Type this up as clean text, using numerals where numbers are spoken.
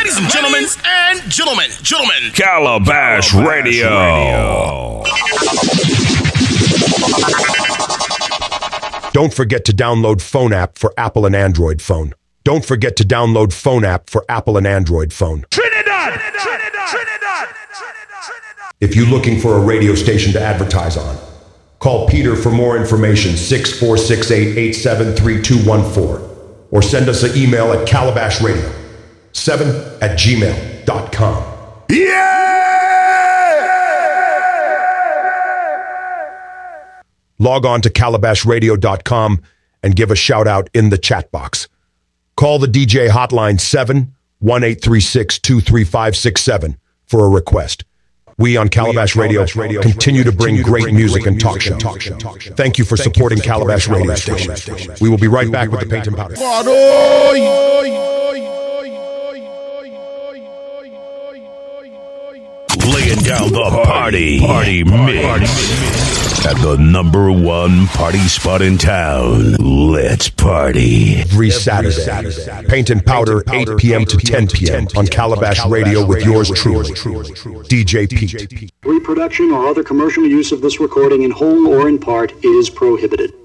Ladies and gentlemen, Calabash Radio. Don't forget to download Phone App for Apple and Android phone. Don't forget to download Phone App for Apple and Android phone. Trinidad. If you're looking for a radio station to advertise on, call Peter for more information, 646-887-3214. Or send us an email at calabashradio7@gmail.com. Log on to calabashradio.com and give a shout out in the chat box. Call the DJ hotline 7-1836-23567 for a request. We on Calabash Radio continue to bring great music and talk show. Thank you for supporting Calabash Radio Station. We will be right back with the Paint and Powder. Laying down the party mix at the number one party spot in town. Let's party. Every Saturday, Paint and Powder, 8 p.m. to 10 p.m. on Calabash Radio with yours truly, DJ Pete. Reproduction or other commercial use of this recording in whole or in part is prohibited.